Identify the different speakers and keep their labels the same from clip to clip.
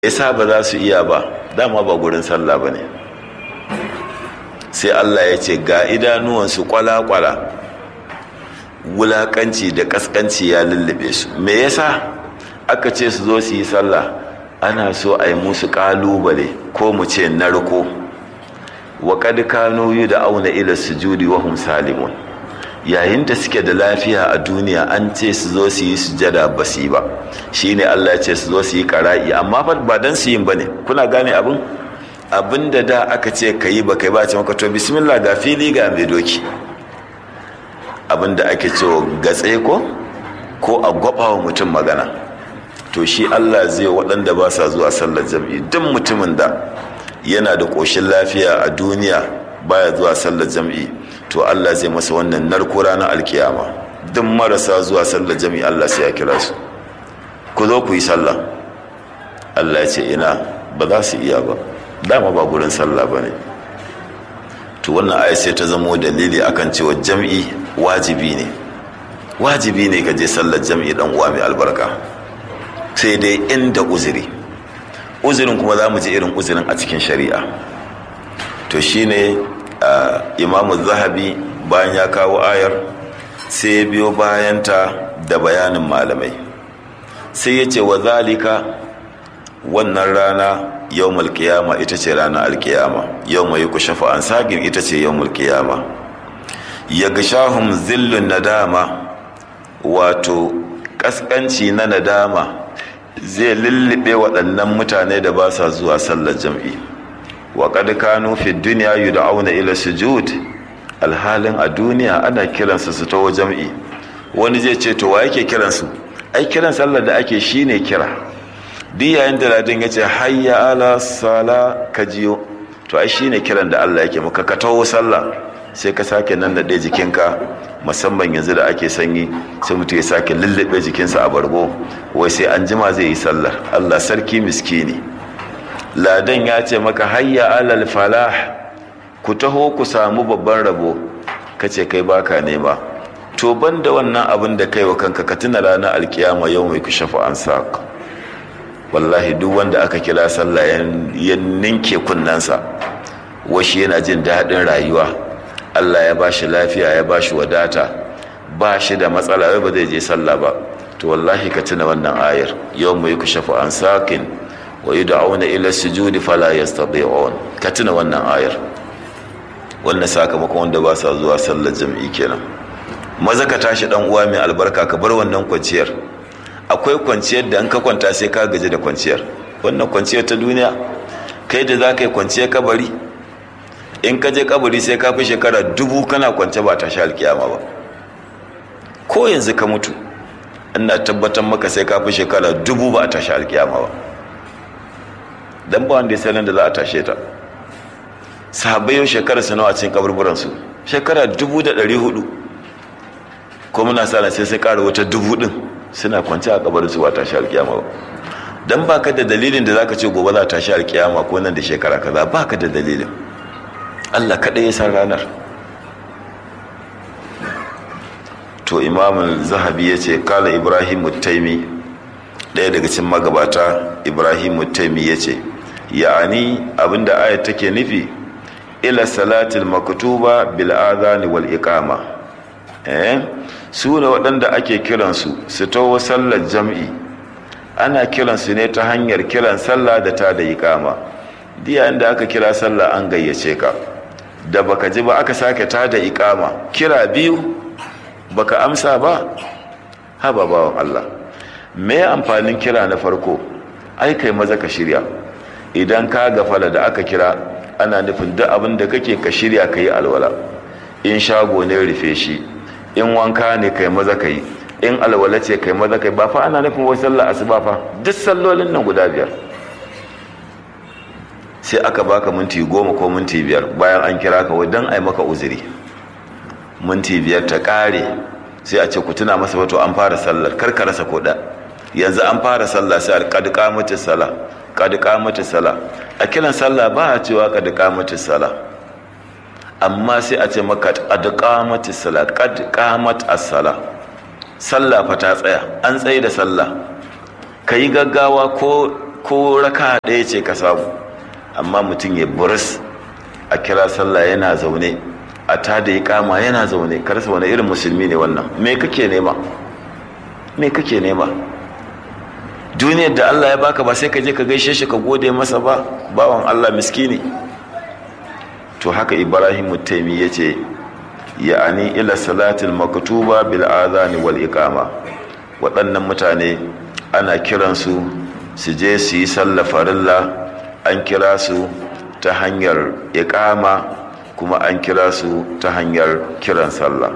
Speaker 1: yasa ba za su iya ba, dama ba gurin sallah ba ne. Sai Allah ya ce ga idanuwansu kwala-kwala, wulakanci da kaskanci ya lullube su. Me yasa aka ce su zo su yi sallah? Ana so a yi musu kalubale ko mu ce narko. wa qad kanu yud'auna ila sujudi wa hum salimun. Yayin da suke da lafiya a duniya an ce su zo su yi sujada ba su yi ba, shine Allah ya ce su zo su yi qara'i, amma fa ba dan su yin bane. Kuna gane abin da da aka ce kayi ba kai ba, ce maka to bismillah ga fili ga mai doki. Abin da ake cewa gatse ko a gwaba wa mutum magana, to shi Allah zai waɗanda ba sa zuwa sallar jam'i. Duk mutumin da yana da ƙoshin lafiya a duniya baya zuwa sallar jam'i, to Allah zai masa wannan narko ranar alkiyama. Duk marasa zuwa sallar jam'i Allah sai ya kira su, ku zo ku yi sallah. Allah ya ce ina, ba za su iya ba, dama ba gurin sallah ba ne. To wannan aya sai ta zamo dalili akan cewa jam'i wajibi ne ka je sallar jam'i dan uwa mai albarka, sai dai inda uzurin kuma za mu ji irin uzurin a cikin shari'a. To shine imamu zahabi bayan ya kawo ayar sai ya biyo bayanta da bayanin malamai, sai ya ce wa zalika, wannan rana yawmul qiyama ita ce ranar alkiyama, yawma yukshafu an sagin ita ce yawmul qiyama, yaghshahum zillun nadama, wato kaskanci na nadama zai lullube waɗannan mutane da ba sa zuwa sallar jam'i. Wa qad kanu fi dunya yud'auna ila sujud, alhalin a duniya ana kiransu su tawo jam'i. Wani zai ce to wa yake kiransu? Ai kiran sallar da ake shine kira. Duk yayin da ladin ya ce hayya ala sala ka jiyo, to ai shine kiran da Allah yake maka ka tawo sallah. Sai ka sake nan da jikinka, musamman yanzu da ake sanyi, sai mutum ya sake lullube jikinsa a bargo, wai sai an jima zai yi sallar. Allah sarki miskini. Ladan ya ce maka hayya alal falah, ku taho ku samu babban rabo, kace kai baka nema. To banda wannan abin da kai wa kanka, ka tuna ranar alkiyama yau mai kushafu an saq. Wallahi duk wanda aka kira sallah ya ninke kunnansa, washi yana jin daɗin rayuwa, Allah ya bashi lafiya, ya bashi wadata, ba shi da matsala, ba zai je sallah ba. To wallahi ka tuna wannan ayar, yawma yukshafu an saqin wa yud'auna ila sujudi fala yastati'un. Ka tuna wannan ayar. Wannan sakamakon wanda ba sa zuwa sallar jami'i kenan. Maza ka tashi dan uwa mai albarka, ka bar wannan kwanciyar. Akwai kwanciyar da an ka kwanta sai ka gaji da kwanciyar. Wannan kwanciyar ta duniya, kai da za ka yi kwanciyar kabari, in ka je kabari sai ka fi shekara 1000 kana kwance ba ta sha alkiyama ba. Ko yanzu ka mutu, ina tabbatar maka sai ka fi shekara 1000 ba a tashi alkiyama ba, dan ba wanda ya sanin da za a tashe ta. Sahabbai yau shekara su nawa cikin kaburburan su? Shekara 1400. ko muna sa sai sai ƙara wata 1000 suna kwance a kabarin su ba tashi alkiyama ba. Dan baka da dalilin da zaka ce gobe za ta tashi alkiyama ko nan da shekara kaza, baka da dalilin. Allah kaɗai ya san ranar. To imam zahabi ya ce kala Ibrahim Taimi, ɗaya daga cikin magabata Ibrahim Taimi ya ce ya'ani abinda ayat take nufi ila salatil maktuba bil adhan wal iqama, su ne waɗanda ake kiransu su tawo sallar jam'i. Ana kiransu ne ta hanyar kiran sallah da ta da iqama. Diya inda aka kira sallah an gayyace ka, da baka ji ba aka sake ta da iqama, kira biyu baka amsa ba, haba bawan Allah. Me amfanin kira na farko? Ai kai maza ka shirya. Idan ka gafala da aka kira, ana nufin duk abin da kake ka shirya ka yi alwala. In shago ne rufe shi, in wanka ne kai maza ka yi, in alwala ce kai maza ka yi. Ba fa ana nufin wai sallar asuba fa, duk sallolin nan guda 5 sai aka baka minti 10 ko minti 5 bayan an kira ka don ai maka uzuri. Minti 5 ta kare sai a ce ku tuna masa wato an fara sallar, karka rasa koda. Yanzu an fara sallah sai qad qamatis sala, qad qamatis sala. A kiran sallah ba a cewa qad qamatis sala, amma sai a ce maka qad qamatis sala, qad qamat as-sala. Sallah fa ta tsaya, an tsaye da sallah. Kai gaggawa ko ko raka ɗaya ce ka samu, amma mutum ya buris a kira sallah yana zaune, a tada iqama yana zaune, karsa wani irin musulmi ne wannan? Me kake nema? Duniyar da Allah ya baka ba sai ka je ka gaishe shi ka gode masa ba, bawan Allah miskini. To haka Ibrahim Taimi yace ya'ani ila salatil maktuba bil adhan wal iqama, waɗannan mutane ana kiransu su je su yi sallah farilla, an kira su ta hanyar iqama kuma an kira su ta hanyar kiran sallah.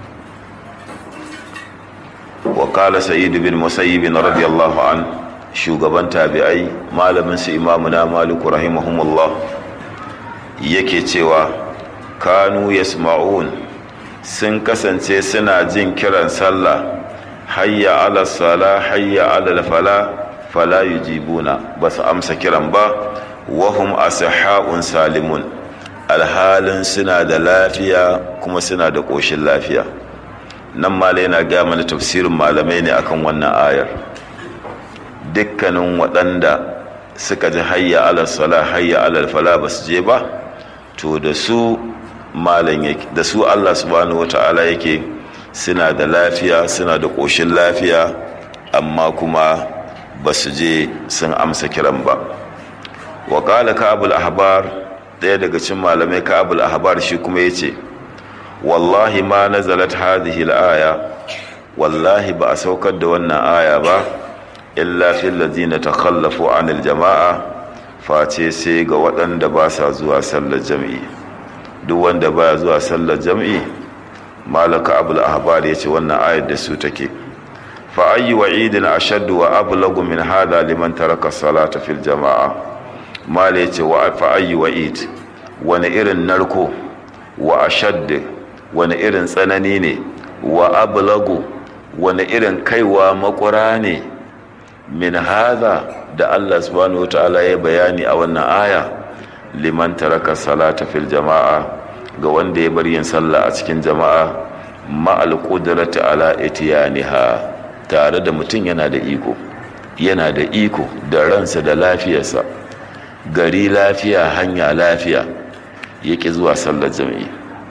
Speaker 1: wa qala sa'id bin musayyib radiyallahu an, shugaban tabi'ai malamin su imamuna malik rahimahumullah yake cewa kanu yasma'un, sun kasance suna jin kiran sallah hayya ala sala hayya ala fala fala yujibuna, basu amsa kiran ba, wahum asihhaun salimun, alhalin suna da lafiya kuma suna da ƙoshin lafiya. Nan malai na gaya mana tafsirin malamai ne akan wannan ayar. Dukkanin waɗanda suka ji hayya ala sala hayya ala fala ba su je ba, to da su malam yake, da su Allah subhanahu wata'ala yake, suna da lafiya suna da ƙoshin lafiya, amma kuma ba su je sun amsa kiran ba. Wa qala Ka'abul Ahbar, ɗaya daga cikin malamai Ka'abul Ahbar shi kuma yace wallahi ma nazalat hadhihi al-aya, wallahi ba a saukar da wannan aya ba illa fil ladina takhallafu anil jama'a, face sai ga waɗanda ba sa zuwa sallar jami'i. Duk wanda baya zuwa sallar jami'i, malaka abul ahbar yace wannan ayar da su take. Fa ayyu wa'idin ashaddu wa ablagu min hada liman taraka salata fil jama'a. Mala yace wa fa ayyu wa'id, wani irin narko, wa ashadd, wani irin tsanani ne, wa ablagu, wani irin kaiwa makura ne, min hada da Allah subhanahu wataala ya bayani a wannan aya, liman taraka salata fil jama'a, ga wanda ya bar yin sallah a cikin jama'a, ma'al qudrati ala itiyaniha, tare da mutum yana da iko da ransa da lafiyarsa, gari lafiya hanya lafiya, yake zuwa sallar jami'i.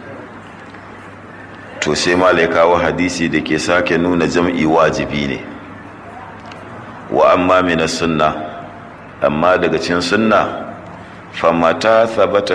Speaker 1: To sai malai kawo hadisi da ke sake nuna jam'i wajibi ne. Wa amma min sunna, amma daga cikin sunna, fama thabata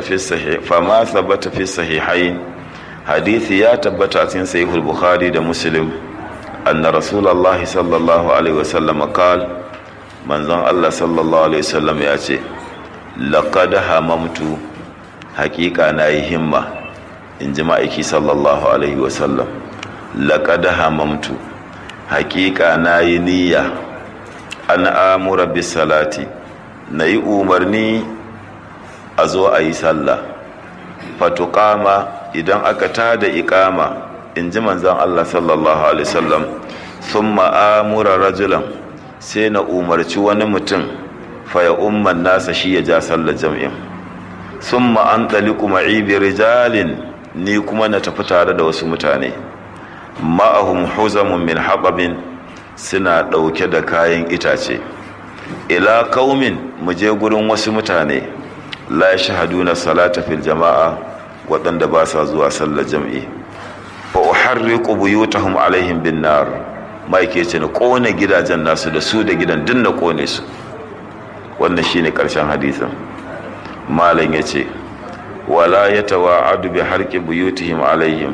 Speaker 1: fi sahihain, hadisi ya tabbata a cikin sahihul bukhari da muslim, anna rasulullah sallallahu alaihi wasallam qala, manzon Allah sallallahu alaihi wasallam ya ce laqad hamamtu, haqiqa nayi himma, in ji ma'aiki sallallahu alaihi wasallam, laqad hamamtu, haqiqa nayi niyya, an amura bis salati, nayi umarni a zo a yi sallah, fatuqama, idan aka tada iqama, in ji manzon Allah sallallahu alaihi wasallam, thumma amura rajulan, sai na umarci wani mutum, fa ya umman nasa, shi ya ja sallar jam'in, thumma antaliqu ma'i bi rijalin, ni kuma na tafi tare da wasu mutane, ma'ahum huzamun min haɓabin, suna ɗauke da kayan itace, ila kaumin, mu je gurin wasu mutane, la shahaduna salata fil jama'a, waɗanda ba sa zuwa sallar jam'i, fa uharriqu buyutahum alaihim bin nar, mai ke ce na kone gidajen nasu da su da gidan din na kone su. Wannan shine karshen hadisin. Malam yace wala yatawa'adu bi harqi buyutihim alaihim,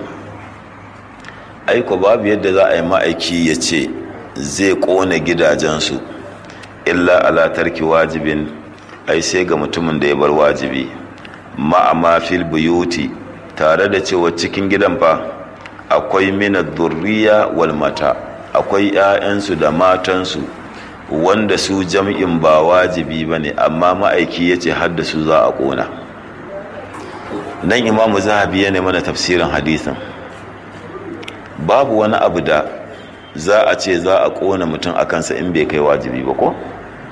Speaker 1: aiko babu yadda za a yi ma'aiki ya ce zai kone gidajensu illa ala tarki wajibin, ai sai ga mutumin da ya bar wajibi, ma'ama fil buyuti, tare da cewa cikin gidan fa akwai mina dhurriya wal mata, akwai 'ya'yansu da matansu wanda su jam'in ba wajibi bane, amma ma'aiki yace har da su za a kona. Nan imamu zahabi ya mana tafsirin hadisin, babu wani abu da za a ce za a kona mutum a kansa in bai kai wajibi ba ko?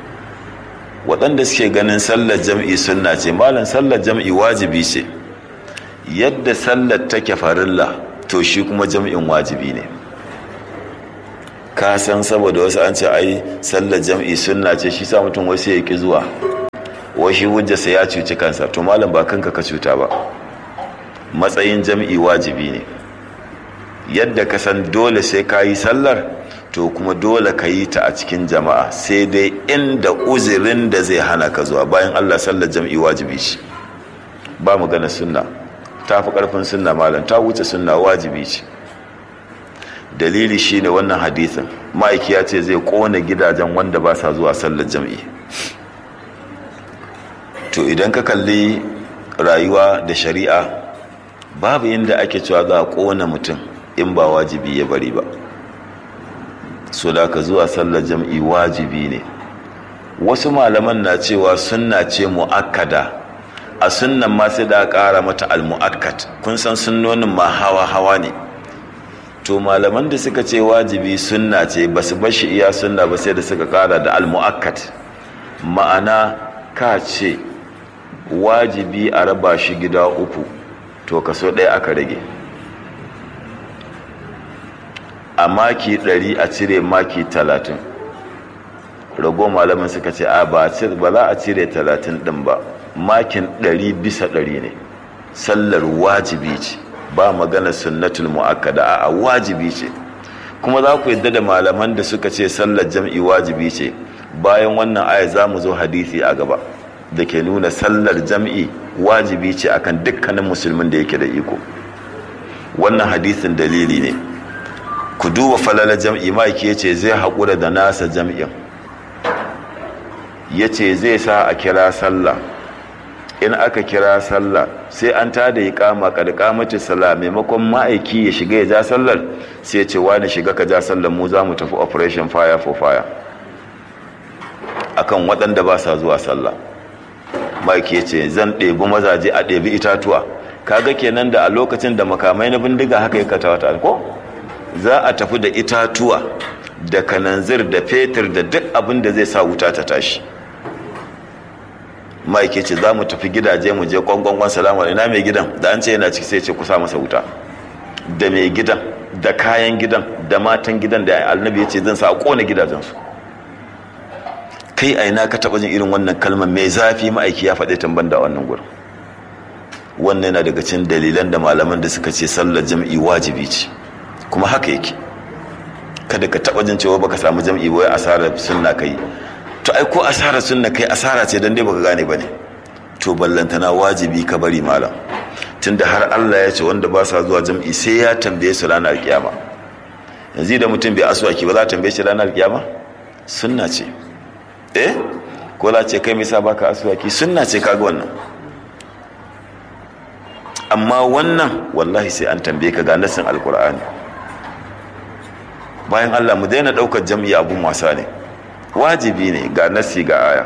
Speaker 1: Waɗanda suke ganin sallar jam'i sunna ce, malam sallar jam'i wajibi ce, yadda sallar take farilla to shi kuma jam'in wajibi ne. ka san saboda wasu an ce ai sallar jam'i sunna ce shi sa mutum wasu ya ki zuwa wai shi hujjarsa ya cuci kansa to malam ba kanka ka cuta ba. Matsayin jam'i wajibi ne yadda ka san dole sai ka yi sallar to kuma dole ka yi ta a cikin jama'a sai dai inda uzurin da zai hana ka zuwa. Bayan Allah sallar jam'i wajibi ce ba magana sunna, ta fi karfin sunna malam, ta wuce sunna, wajibi ce. Dalili shine wannan hadisin ma'aiki ya ce zai kona gidajen wanda ba sa zuwa sallar jam'i. To idan ka kalli rayuwa da shari'a babu inda ake cewa za a kona mutum in ba wajibi ya bari ba. So da ka zuwa sallar jam'i wajibi ne. Wasu malaman na cewa sunna ce mu'akkada, a sunnan ma sai da ƙara mata al-mu'akkad. Kun san sunnonin ma hawa ne. To malaman da suka ce wajibi sunna ce ba su bashi iya sunna ba sai da suka ƙara da al-mu'akkad. Ma'ana ka ce wajibi a raba shi gida uku to kaso ɗaya aka rage. A maki 100 a cire maki 30. Rago malamin suka ce a ba za a cire 30 ɗin ba, makin 100% ne. Sallar wajibi ce ba magana sunnatul mu'akkada, a wajibi ce. Kuma za ku yadda da malaman da suka ce sallar jam'i wajibi ce. Bayan wannan aya za mu zo hadisi a gaba da ke nuna sallar jam'i wajibi ce akan dukkanin musulmin da yake da iko. Wannan hadisin dalili ne. Ku duba falala jam'i, ma'aiki ya ce zai haƙura da nasa jam'in, ya ce zai sa a kira sallah. In aka kira sallah sai an tada iqama qamati sallah, maimakon ma'aiki ya shiga ya ja sallar sai ya ce wani shiga ka ja sallar, mu za mu tafi operation fire for fire akan waɗanda ba sa zuwa sallah. Ma'aiki ya ce zan ɗebi mazaje a ɗebi itatuwa. Kaga kenan da a lokacin da makamai na bindiga haka ya katawata ko za a tafi da itatuwa da kananzir da fetur da duk abin da zai sa wuta ta tashi. Ma'aiki ce za mu tafi gidaje mu je kwangwangwan salamu ina mai gidan, da an ce yana ciki sai ce ku sa masa wuta, da mai gidan da kayan gidan da matan gidan da annabi ya ce zan sa a kona gidajensu. Kai a ina ka taɓa jin irin wannan kalmar mai zafi ma'aiki ya faɗi tamban da wannan gurin. Wannan yana daga cikin dalilan da malaman da suka ce sallar jam'i wajibi ce, kuma haka yake. Kada ka taɓa jin cewa baka samu jam'i ba asarar sunna kai. To ai ko asarar sunna kai asara ce dan dai baka gane bane. To ballantana wajibi ka bari malam, tunda har Allah ya ce wanda ba sa zuwa jam'i sai ya tambaye su ranar kiyama. Yanzu da mutum bai aswaki ba za ta tambaye shi ranar kiyama? Sunna ce. Ko la ce kai me yasa baka aswaki? Sunna ce, kaga wannan. Amma wannan wallahi sai an tambaye ka ga nasin alkur'ani. Bayan Allah mu daina daukar jam'i abun wasa ne, wajibi ne ga nasi ga aya.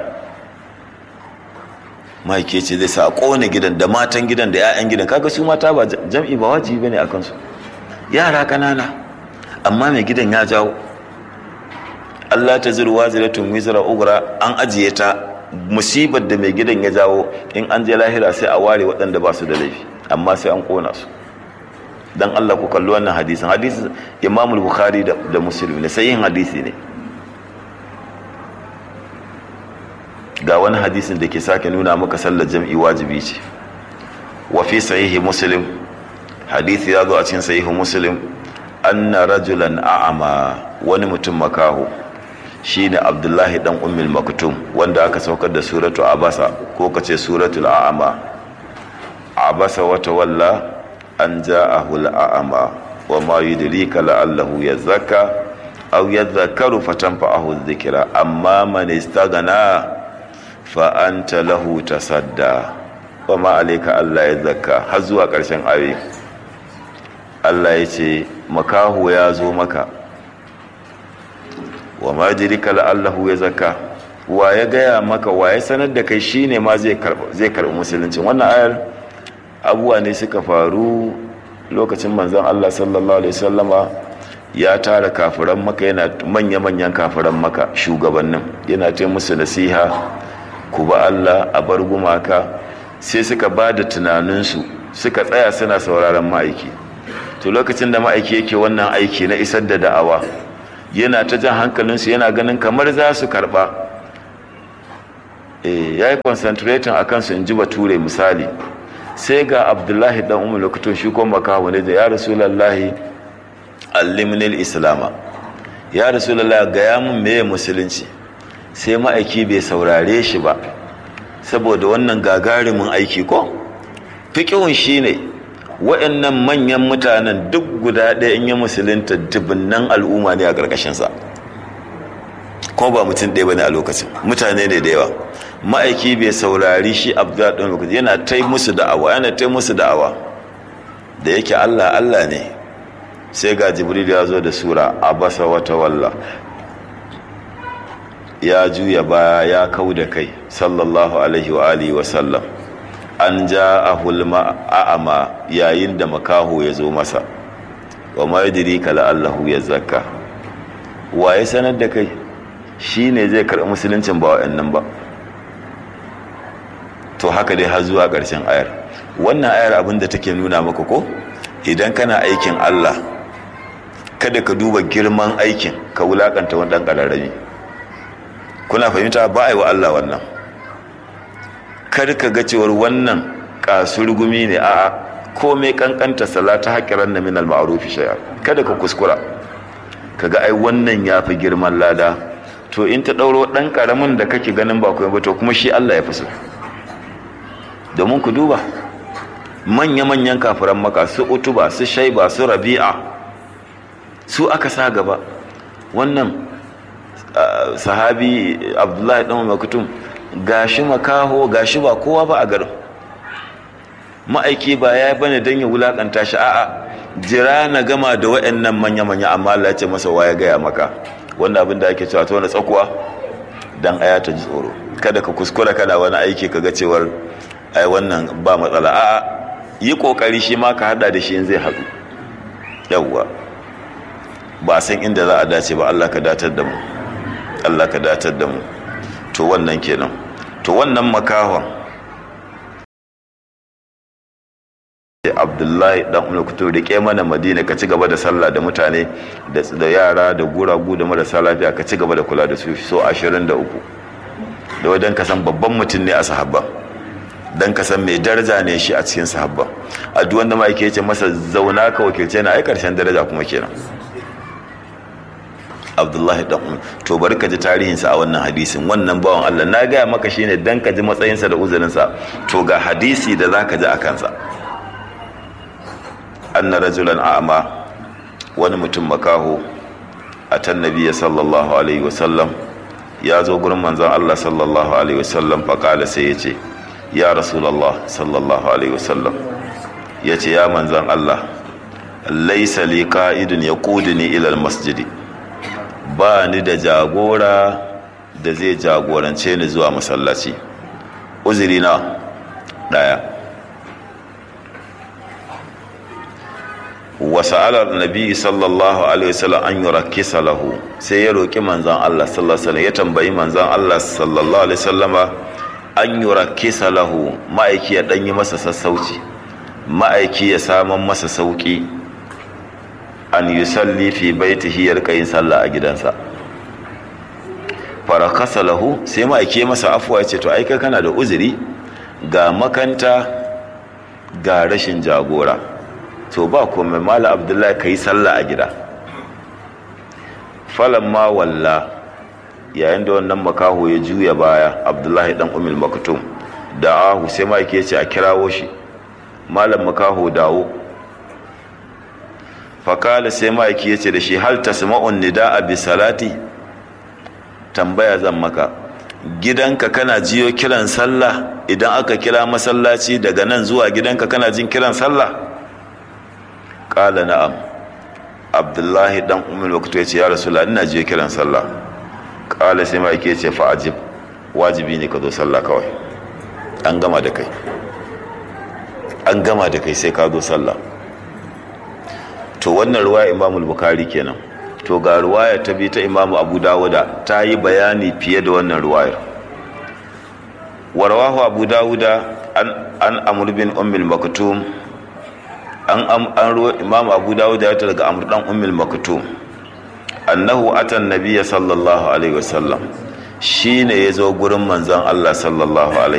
Speaker 1: Maike ce zai sa a kone gidan da matan gidan da 'ya'yan gidan, kaga su mata ba jam'i ba wajibi bane akan su, yara kanana. Amma mai gidan ya jawo, Allah ta ziru waziratun wizra ugra, an ajiye ta. Musibar da mai gidan ya jawo in an je lahira sai a ware waɗanda ba su da laifi, amma sai an kona su. Dan Allah ku kalli wannan hadisin Imam Bukhari da Muslim ne, sai yin hadisi ne. Ga wani hadisin da ke sake nuna maka sallar jam'i wajibi ce. Wa fi sahihi Muslim, hadisi ya zo a cikin sahihi Muslim, anna rajulan a'ama, wani mutum makaho shine Abdullahi dan Ummul Maktum, wanda aka saukar da suratu Abasa ko kace suratul A'ama. Abasa wa tawalla an ja'ahu al-a'ma wa ma yudrika la'allahu yazakka aw yadhakkaru fatanfa'ahu adh-dhikra amma man istaghna fa anta lahu tasadda wa ma alayka alla yazakka, har zuwa ƙarshen ayoyi. Allah ya ce makahu ya zo maka, wa ma yudrika la'allahu yazakka, wa ya gaya maka, wa ya sanar da kai shine ma zai karɓi musulunci. Wannan ayar abubuwa ne suka faru lokacin manzon Allah sallallahu alaihi wasallama ya tara kafiran maka, yana manya-manyan kafiran maka shugabannin, yana ta musu nasiha ku ba Allah a bar gumaka. Sai suka ba da tunaninsu suka tsaya suna sauraron ma'aiki. To lokacin da ma'aiki yake wannan aiki na isar da da'awa yana ta jan hankalinsu yana ganin kamar za su karɓa. Ya yi concentrating a kansu in ji bature misali. Sai ga Abdullahi dan Ummu Maktum shi kuma makaho ne da ya Rasulullahi allimnil islama, ya Rasulullahi gaya mun meye musulunci. Sai ma'aiki bai saurare shi ba saboda wannan gagarumin aiki ko fiqhun shine waɗannan manyan mutanen duk guda ɗaya in yi musulunta dubunnan al'umma ne a ƙarƙashinsa, kuma ba mutum ɗaya ba ne a lokacin, mutane ne da yawa. Ma'aiki bai saurari shi Abdullahi ɗan lokaci yana ta musu da'awa da yake Allah ne. Sai ga Jibril ya zo da sura abasa wata walla, ya juya baya ya kau da kai sallallahu alaihi wa alihi wa sallam. An ja'ahul a'ama, yayin da makaho ya zo masa. Wa ma yudrika la'allahu yazakka, waye sanar da kai shine zai karɓi musuluncin ba wa'annan ba. To haka dai har zuwa ƙarshen ayar. Wannan ayar abin da take nuna maka ko idan kana aikin Allah kada ka duba girman aikin ka wulakanta wani ɗan ƙararrami. Kuna fahimta? ba a yi wa Allah wannan. Kar ka ga cewar wannan kasurgumi ne, a'a komai kankanta salata haƙiran na min al-ma'ruf shay'a. Kada ka kuskura kaga ai wannan yafi girman lada, to in ta ɗauro ɗan ƙaramin da kake ganin ba komai ba, to kuma shi Allah ya fi so. Domin ku duba manya-manyan kafiran Makka, su Utuba, su Shaiba, su Rabi'a, su aka sa gaba. Wannan sahabi Abdullahi dan Maktum gashi makaho, gashi ba kowa ba a garin. Ma'aiki ba ya bane dan ya wulakanta shi, a'a jira na gama da waɗannan manya-manya, amma Allah ya ce masa wa ya gaya maka. Wanda abin da ake cewa ta wani tsakuwa dan aya ta ji tsoro. Kada ka kuskura kana wani aiki kaga cewar ai wannan ba matsala, a'a yi kokari shi ma ka hada da shi in zai haɗu. Yawwa ba san inda za a dace ba. Allah ka datar da mu, Allah ka datar da mu. To wannan kenan. To wannan makahon Abdullahi dan Ummu Maktum da ke mana Madina, ka ci gaba da sallah da mutane da yara da guragu da marasa lafiya, ka ci gaba da kula da su. So 23 da wajen ka san babban mutum ne a sahabban, dan ka san mai daraja ne shi a cikin sahabban. A duk wanda ma yake ce masa zauna ka wakilce na ai karshen daraja kuma kenan Abdullahi dan Umar. To bari ka ji tarihinsa a wannan hadisin. Wannan bawan Allah na gaya maka shine dan ka ji matsayinsa da uzurinsa. To ga hadisi da zaka ji a kansa. Anna rajulan a'ma, wani mutum makaho, atan nabiyyi sallallahu alaihi wasallam, ya zo gurin manzon Allah sallallahu alaihi wasallam, fa kala sai yace ya rasulullah sallallahu alaihi wasallam, yace ya manzon Allah, laysa li qa'idun yaquduni ila almasjidi, ba ni da jagora da zai jagorance ni zuwa masallaci. Uzuri na daya. Wasa'ala nabi sallallahu alaihi wasallam an yurakkisa lahu, sai ya roki manzon Allah sallallahu alaihi wasallam, ya tambayi manzon Allah sallallahu alaihi wasallama an yurakkisa lahu, ma'aiki ya danyi masa sassauci, ma'aiki ya saman masa sauki, an yusalli fi baitihi, ya rika yin sallah a gidansa. Farakasa lahu, sai ma'aiki masa afuwa ya ce to ai kai kana da uzuri, ga makanta ga rashin jagora, to ba komai mala Abdullahi ka yi sallah a gida. Falamma walla, yayin da wannan makaho ya juya baya, Abdullahi dan Ummul Maktum da ahu, sai ma'aiki ya ce a kirawo shi, malam makaho dawo. Fakala sai ma'aiki ya ce da shi hal tasma'un nida'a bi salati, tambaya zan maka, gidanka kana jiyo kiran sallah? Idan aka kira masallaci daga nan zuwa gidanka kana jin kiran sallah? Kala na'am. Abdullahi dan Ummul Maktum ya ce ya Rasulullah ina jiyo kiran sallah. Kala sai ma'aiki ya ce fa'ajib, wajibi ne ka zo sallah kawai, an gama da kai, an gama da kai, sai ka zo sallah. To wannan ruwaya Imam Bukhari kenan. To ga ruwaya ta bi ta Imam Abu Dawuda, ta yi bayani fiye da wannan ruwayar. Warwahu Abu Dawuda an Amr bin Ummul Maktum, an Imam Abu Dawuda ya daga Amr dan Ummul Maktum, annahu atan nabiyya sallallahu alaihi wasallam shine yazo gurin manzon Allah sallallahu alaihi